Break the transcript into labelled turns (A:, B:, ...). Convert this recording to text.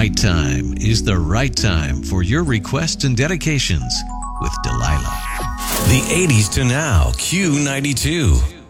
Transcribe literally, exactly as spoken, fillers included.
A: right time is the right time for your requests and dedications with Delilah. The eighties to now, Q ninety-two.